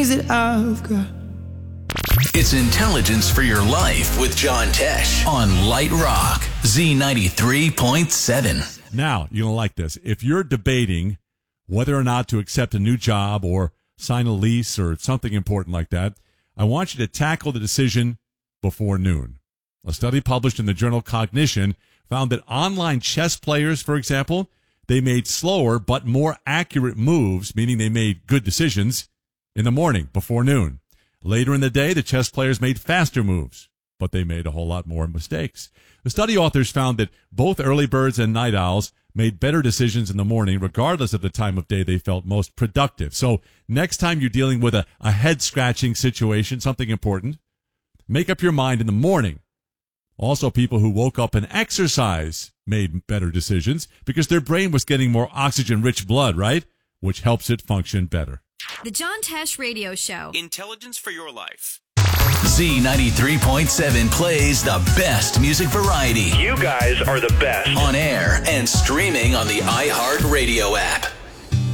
that I've got. It's Intelligence for Your Life with John Tesh on Light Rock Z93.7. Now, you're going to like this. If you're debating whether or not to accept a new job or sign a lease or something important like that, I want you to tackle the decision before noon. A study published in the journal Cognition found that online chess players, for example, they made slower but more accurate moves, meaning they made good decisions, in the morning before noon. Later in the day, the chess players made faster moves, but they made a whole lot more mistakes. The study authors found that both early birds and night owls made better decisions in the morning, regardless of the time of day they felt most productive. So next time you're dealing with a head-scratching situation, something important, make up your mind in the morning. Also, people who woke up and exercise made better decisions because their brain was getting more oxygen-rich blood, right? Which helps it function better. The John Tesh Radio Show. Intelligence for Your Life. Z93.7 plays the best music variety. You guys are the best. On air and streaming on the iHeartRadio app.